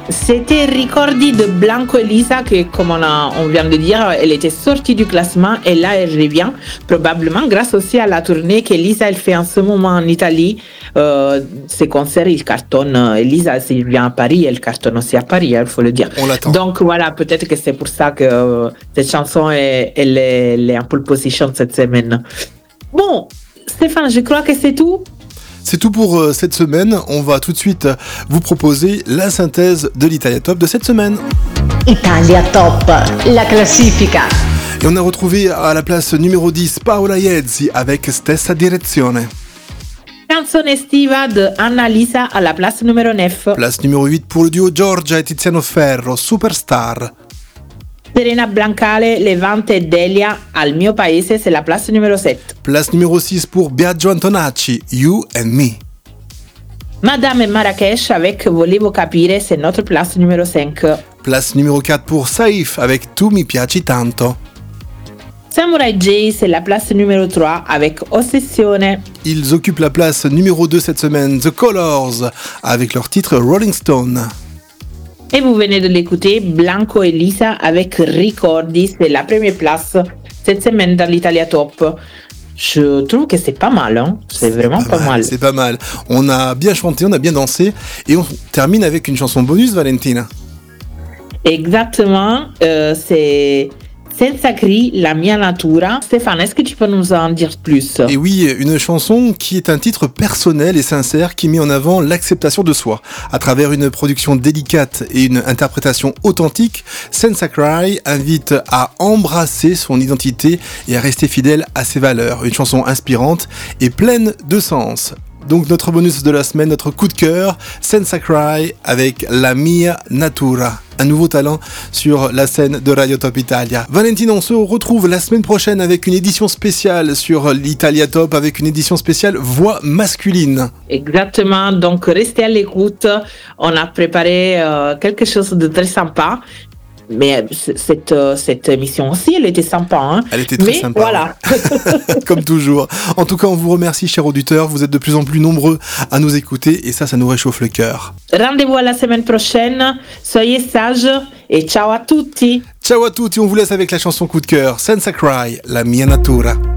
C'était Ricordi de Blanco Elisa que, comme on vient de dire, elle était sortie du classement et là elle revient, probablement grâce aussi à la tournée qu'Elisa elle fait en ce moment en Italie. Ses concerts, ils cartonnent. Elisa, s'il vient à Paris, elle cartonne aussi à Paris, il faut le dire. On l'attend. Donc voilà, peut-être que c'est pour ça que cette chanson elle est en pole position cette semaine. Bon, Stéphane, je crois que c'est tout. C'est tout pour cette semaine. On va tout de suite vous proposer la synthèse de l'Italia Top de cette semaine. Italia Top, la classifica. Et on a retrouvé à la place numéro 10 Paola Iezzi avec Stessa Direzione. Canzone estiva de Annalisa à la place numéro 9. Place numéro 8 pour le duo Giorgia et Tiziano Ferro, Superstar. Serena Blancale, Levante et Delia, Al mio paese, c'est la place numéro 7. Place numéro 6 pour Biagio Antonacci, You and Me. Madame et Marrakech avec Volevo capire, c'est notre place numéro 5. Place numéro 4 pour Saif avec Tu mi piaci tanto. Samurai J, c'est la place numéro 3 avec Ossessione. Ils occupent la place numéro 2 cette semaine, The Colors, avec leur titre Rolling Stone. Et vous venez de l'écouter, Blanco Elisa avec Ricordi, c'est la première place cette semaine dans l'Italia Top. Je trouve que c'est pas mal, hein. C'est vraiment pas mal. C'est pas mal. On a bien chanté, on a bien dansé, et on termine avec une chanson bonus, Valentina. Exactement, c'est Senza Cri, La mia natura. Stéphane, est-ce que tu peux nous en dire plus? Et oui, une chanson qui est un titre personnel et sincère qui met en avant l'acceptation de soi. À travers une production délicate et une interprétation authentique, Senza Cry invite à embrasser son identité et à rester fidèle à ses valeurs. Une chanson inspirante et pleine de sens. Donc notre bonus de la semaine, notre coup de cœur, Senza Cry avec La mia natura. Un nouveau talent sur la scène de Radio Top Italia. Valentine, on se retrouve la semaine prochaine avec une édition spéciale sur l'Italia Top, avec une édition spéciale voix masculine. Exactement, donc restez à l'écoute. On a préparé quelque chose de très sympa. Mais cette émission aussi, elle était sympa. Hein. Elle était très sympa. Voilà. Comme toujours. En tout cas, on vous remercie, chers auditeurs. Vous êtes de plus en plus nombreux à nous écouter et ça nous réchauffe le cœur. Rendez-vous à la semaine prochaine. Soyez sages et ciao à tutti. Ciao à tutti. On vous laisse avec la chanson coup de cœur, Senza Cry, La mia natura.